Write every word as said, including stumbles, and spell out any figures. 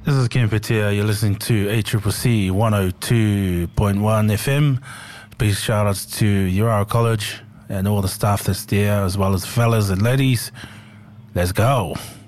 This is Ken Petia. You're listening to A C C C one oh two point one F M. Big shout outs to Urara College and all the staff that's there, as well as fellas and ladies. Let's go.